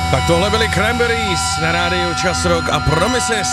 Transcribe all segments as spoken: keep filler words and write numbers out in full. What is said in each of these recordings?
Tak tohle byly Cranberries na rádiu Čas Rock a Promises.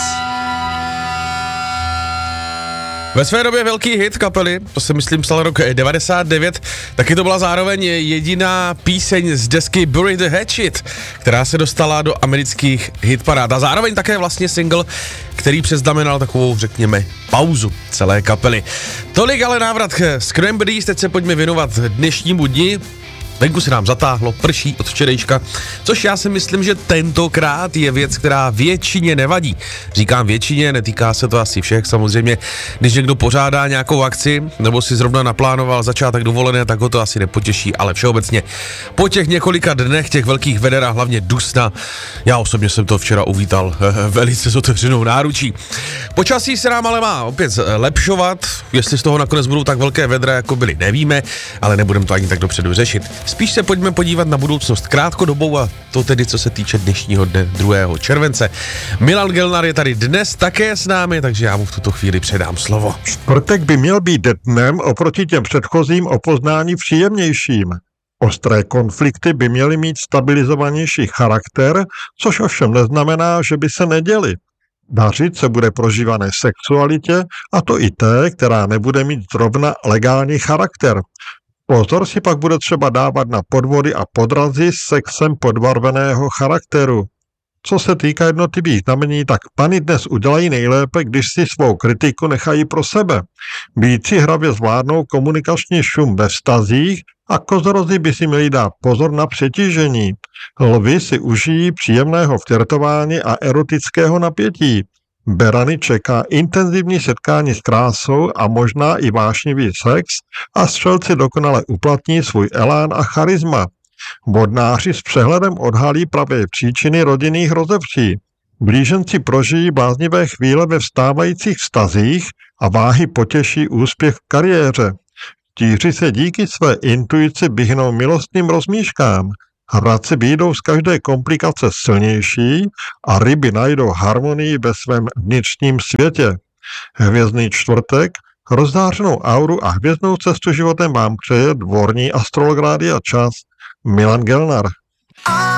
Ve své době velký hit kapely, to se myslím psal rok devadesát devět, taky to byla zároveň jediná píseň z desky Bury the Hatchet, která se dostala do amerických hitparád a zároveň také vlastně single, který přeznamenal takovou, řekněme, pauzu celé kapely. Tolik ale návrat k Cranberries, teď se pojďme věnovat dnešnímu dni. Venku se nám zatáhlo, prší od včerejška, což já si myslím, že tentokrát je věc, která většině nevadí. Říkám většině, netýká se to asi všech, samozřejmě, když někdo pořádá nějakou akci, nebo si zrovna naplánoval začátek dovolené, tak ho to asi nepotěší, ale všeobecně po těch několika dnech, těch velkých veder a hlavně dusna, já osobně jsem to včera uvítal velice s otevřenou náručí. Počasí se nám ale má opět lepšovat, jestli z toho nakonec budou tak velké vedra, jako byly, nevíme, ale nebudeme to ani tak dopředu řešit. Spíš se pojďme podívat na budoucnost krátkodobou a to tedy, co se týče dnešního dne druhého července. Milan Gelnar je tady dnes také s námi, takže já mu v tuto chvíli předám slovo. Čtvrtek by měl být dnem oproti těm předchozím o poznání příjemnějším. Ostré konflikty by měly mít stabilizovanější charakter, což ovšem neznamená, že by se neděly. Dařit se bude prožívané sexualitě, a to i té, která nebude mít zrovna legální charakter. Pozor si pak bude třeba dávat na podvody a podrazy s sexem podbarveného charakteru. Co se týká jednotlivých znamení, tak pany dnes udělají nejlépe, když si svou kritiku nechají pro sebe. Býci hravě zvládnou komunikační šum ve vztazích a kozorozy by si měli dát pozor na přetížení. Lvi si užijí příjemného flirtování a erotického napětí. Berany čeká intenzivní setkání s krásou a možná i vášnivý sex a střelci dokonale uplatní svůj elán a charisma. Vodnáři s přehledem odhalí pravé příčiny rodinných rozevří. Blíženci prožijí bláznivé chvíle ve vstávajících vztazích a váhy potěší úspěch v kariéře. Tíři se díky své intuici vyhnou milostným rozmíškám. Hradci vyjdou z každé komplikace silnější a ryby najdou harmonii ve svém vnitřním světě. Hvězdný čtvrtek, rozzářenou auru a hvězdnou cestu životem vám přeje dvorní astrolog Rádia Čas Milan Gelnar.